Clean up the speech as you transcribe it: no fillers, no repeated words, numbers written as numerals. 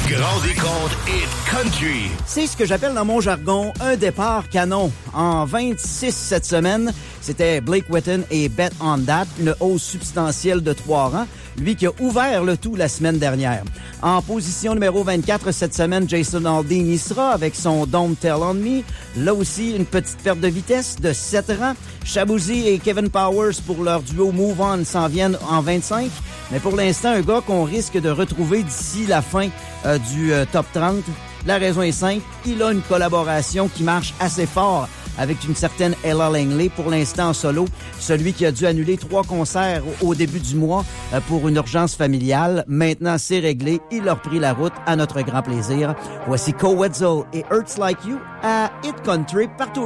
grand décompte Hit Country. C'est ce que j'appelle dans mon jargon un départ canon. En 26 cette semaine, c'était Blake Whitten et Bet on That, une hausse substantielle de 3 rangs. Lui qui a ouvert le tout la semaine dernière. En position numéro 24 cette semaine, Jason Aldean y sera avec son Don't Tell on Me. Là aussi, une petite perte de vitesse de 7 rangs. Shabuzi et Kevin Powers pour leur duo Move On s'en viennent en 25. Mais pour l'instant, un gars qu'on risque de retrouver d'ici la fin du top 30. La raison est simple, il a une collaboration qui marche assez fort avec une certaine Ella Langley, pour l'instant en solo. Celui qui a dû annuler 3 concerts au début du mois pour une urgence familiale. Maintenant, c'est réglé. Il a repris la route à notre grand plaisir. Voici Co Wetzel et Hurts Like You à Hit Country partout.